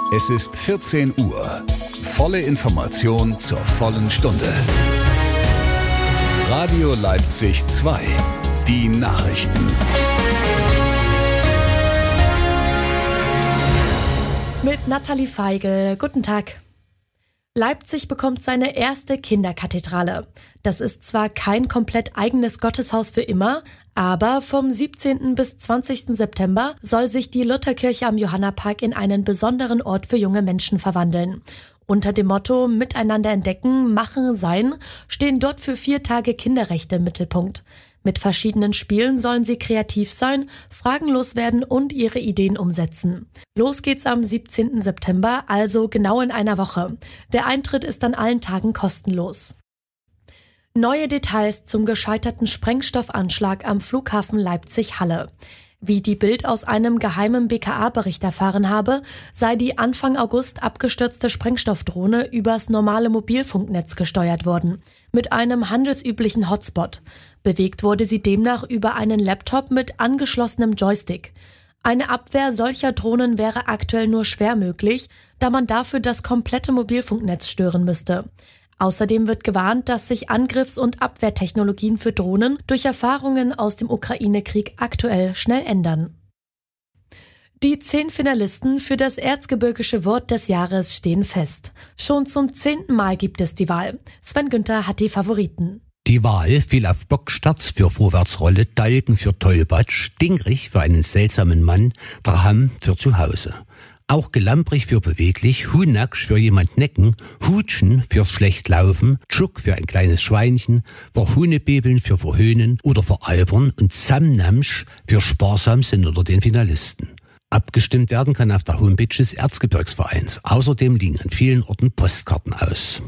Es ist 14 Uhr. Volle Information zur vollen Stunde. Radio Leipzig 2. Die Nachrichten. Mit Nathalie Feigl. Guten Tag. Leipzig bekommt seine erste Kinderkathedrale. Das ist zwar kein komplett eigenes Gotteshaus für immer, aber vom 17. bis 20. September soll sich die Lutherkirche am Johannapark in einen besonderen Ort für junge Menschen verwandeln. Unter dem Motto Miteinander entdecken, machen, sein stehen dort für 4 Tage Kinderrechte im Mittelpunkt. Mit verschiedenen Spielen sollen sie kreativ sein, fragenlos werden und ihre Ideen umsetzen. Los geht's am 17. September, also genau in einer Woche. Der Eintritt ist an allen Tagen kostenlos. Neue Details zum gescheiterten Sprengstoffanschlag am Flughafen Leipzig-Halle. Wie die Bild aus einem geheimen BKA-Bericht erfahren habe, sei die Anfang August abgestürzte Sprengstoffdrohne übers normale Mobilfunknetz gesteuert worden, mit einem handelsüblichen Hotspot. Bewegt wurde sie demnach über einen Laptop mit angeschlossenem Joystick. Eine Abwehr solcher Drohnen wäre aktuell nur schwer möglich, da man dafür das komplette Mobilfunknetz stören müsste. Außerdem wird gewarnt, dass sich Angriffs- und Abwehrtechnologien für Drohnen durch Erfahrungen aus dem Ukraine-Krieg aktuell schnell ändern. Die 10 Finalisten für das Erzgebirgische Wort des Jahres stehen fest. Schon zum 10. Mal gibt es die Wahl. Sven Günther hat die Favoriten. Die Wahl fiel auf Bockstatz für Vorwärtsrolle, Dalken für Tollpatsch, Dingrich für einen seltsamen Mann, Draham für Zuhause. Auch Gelamprig für beweglich, Hunaksch für jemand necken, Hutschen fürs schlecht laufen, Tschuk für ein kleines Schweinchen, Verhunebebeln für verhöhnen oder veralbern und Samnamsch für sparsam sind unter den Finalisten. Abgestimmt werden kann auf der Homepage des Erzgebirgsvereins. Außerdem liegen an vielen Orten Postkarten aus.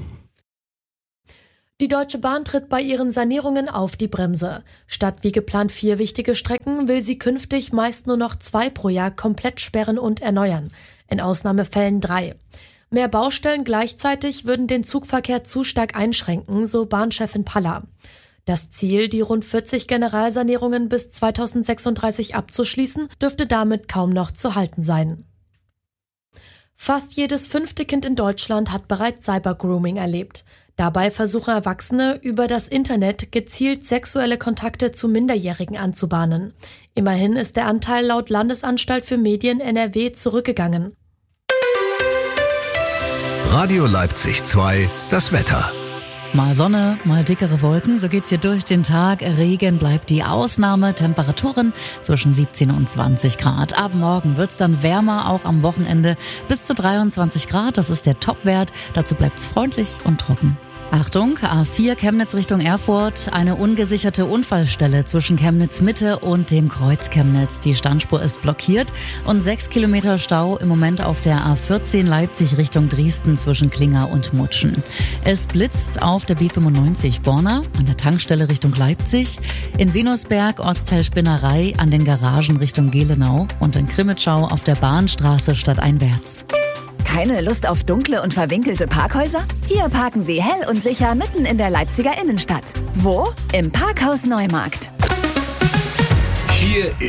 Die Deutsche Bahn tritt bei ihren Sanierungen auf die Bremse. Statt wie geplant 4 wichtige Strecken will sie künftig meist nur noch 2 pro Jahr komplett sperren und erneuern. In Ausnahmefällen 3. Mehr Baustellen gleichzeitig würden den Zugverkehr zu stark einschränken, so Bahnchefin Paller. Das Ziel, die rund 40 Generalsanierungen bis 2036 abzuschließen, dürfte damit kaum noch zu halten sein. Fast jedes 5. Kind in Deutschland hat bereits Cybergrooming erlebt. Dabei versuchen Erwachsene über das Internet gezielt sexuelle Kontakte zu Minderjährigen anzubahnen. Immerhin ist der Anteil laut Landesanstalt für Medien NRW zurückgegangen. Radio Leipzig 2, das Wetter. Mal Sonne, mal dickere Wolken, so geht's hier durch den Tag. Regen bleibt die Ausnahme, Temperaturen zwischen 17 und 20 Grad. Ab morgen wird's dann wärmer, auch am Wochenende bis zu 23 Grad. Das ist der Topwert. Dazu bleibt's freundlich und trocken. Achtung, A4 Chemnitz Richtung Erfurt, eine ungesicherte Unfallstelle zwischen Chemnitz Mitte und dem Kreuz Chemnitz. Die Standspur ist blockiert und 6 Kilometer Stau im Moment auf der A14 Leipzig Richtung Dresden zwischen Klinger und Mutschen. Es blitzt auf der B95 Borna an der Tankstelle Richtung Leipzig, in Venusberg Ortsteil Spinnerei an den Garagen Richtung Gelenau und in Krimitschau auf der Bahnstraße stadteinwärts. Keine Lust auf dunkle und verwinkelte Parkhäuser? Hier parken Sie hell und sicher mitten in der Leipziger Innenstadt. Wo? Im Parkhaus Neumarkt. Hier